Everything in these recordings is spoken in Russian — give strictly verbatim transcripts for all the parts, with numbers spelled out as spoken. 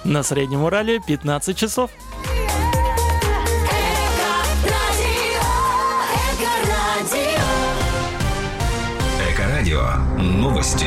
На Среднем Урале пятнадцать часов. Эко-радио. Новости.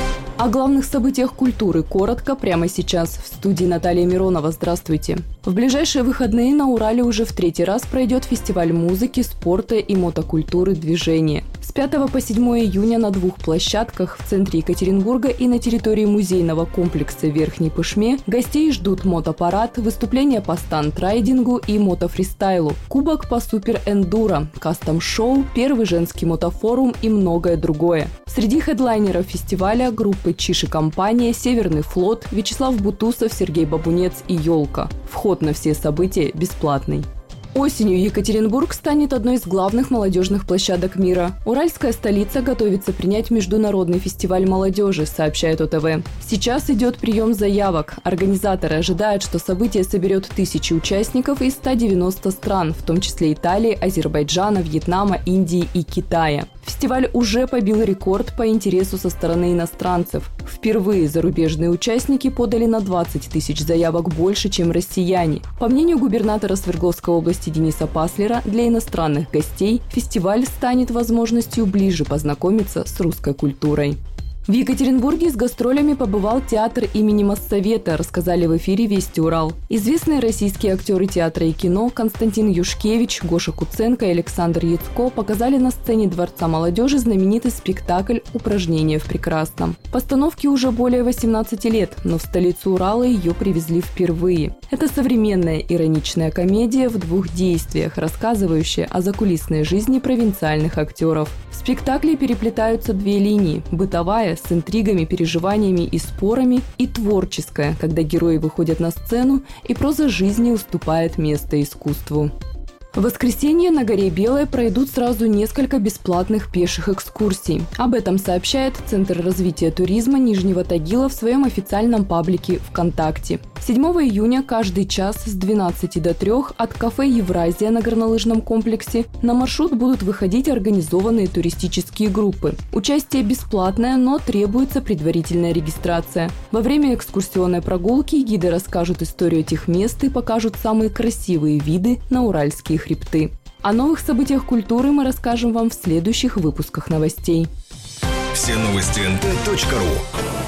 О главных событиях культуры коротко прямо сейчас. В студии Наталья Миронова. Здравствуйте. В ближайшие выходные на Урале уже в третий раз пройдет фестиваль музыки, спорта и мотокультуры «Движение». С пятого по седьмое июня на двух площадках в центре Екатеринбурга и на территории музейного комплекса Верхней Пышме гостей ждут мотопарад, выступления по станд-райдингу и мотофристайлу, кубок по супер-эндуро, кастом-шоу, первый женский мотофорум и многое другое. Среди хедлайнеров фестиваля группы «Чиж и компания», «Северный флот», Вячеслав Бутусов, Сергей Бабунец и «Елка». Вход на все события бесплатный. Осенью Екатеринбург станет одной из главных молодежных площадок мира. Уральская столица готовится принять международный фестиваль молодежи, сообщает о тэ вэ. Сейчас идет прием заявок. Организаторы ожидают, что событие соберет тысячи участников из ста девяноста стран, в том числе Италии, Азербайджана, Вьетнама, Индии и Китая. Фестиваль уже побил рекорд по интересу со стороны иностранцев. Впервые зарубежные участники подали на двадцать тысяч заявок больше, чем россияне. По мнению губернатора Свердловской области Дениса Паслера, для иностранных гостей фестиваль станет возможностью ближе познакомиться с русской культурой. В Екатеринбурге с гастролями побывал театр имени Моссовета, рассказали в эфире «Вести Урал». Известные российские актеры театра и кино Константин Юшкевич, Гоша Куценко и Александр Яцко показали на сцене Дворца молодежи знаменитый спектакль «Упражнение в прекрасном». Постановке уже более восемнадцати лет, но в столицу Урала ее привезли впервые. Это современная ироничная комедия в двух действиях, рассказывающая о закулисной жизни провинциальных актеров. В спектакле переплетаются две линии – бытовая, с интригами, переживаниями и спорами, и творческая, когда герои выходят на сцену, и проза жизни уступает место искусству. В воскресенье на горе Белая пройдут сразу несколько бесплатных пеших экскурсий. Об этом сообщает Центр развития туризма Нижнего Тагила в своем официальном паблике ВКонтакте. седьмого июня каждый час с двенадцати до трёх от кафе «Евразия» на горнолыжном комплексе на маршрут будут выходить организованные туристические группы. Участие бесплатное, но требуется предварительная регистрация. Во время экскурсионной прогулки гиды расскажут историю этих мест и покажут самые красивые виды на уральские хребты. О новых событиях культуры мы расскажем вам в следующих выпусках новостей. Все новости эн тэ точка ру.